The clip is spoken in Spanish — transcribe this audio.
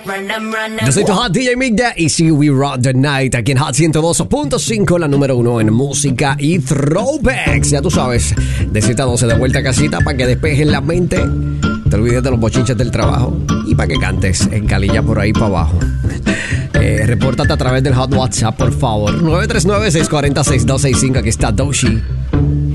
Yo soy tu Hot DJ Migda y si We Rock the Night aquí en Hot 102.5, la número 1 en música y throwbacks. Ya tú sabes, de 7 a 12 de vuelta a casita para que despejes la mente, te olvides de los bochinches del trabajo y para que cantes en calilla por ahí para abajo. Repórtate a través del Hot WhatsApp, por favor. 939-640-6265, aquí está Doshi.